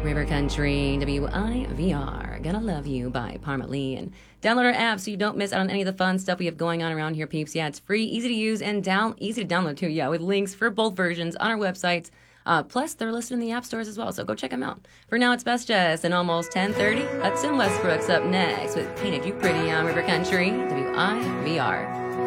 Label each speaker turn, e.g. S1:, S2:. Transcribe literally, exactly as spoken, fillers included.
S1: River Country, W I V R, Gonna Love You by Parma Lee. And download our app so you don't miss out on any of the fun stuff we have going on around here, peeps. Yeah, it's free, easy to use, and down easy to download too, yeah, with links for both versions on our websites. Uh, plus, they're listed in the app stores as well, so go check them out. For now, it's Best Jess and almost ten thirty. Hudson Westbrook's up next with Painted You Pretty on River Country, W I V R.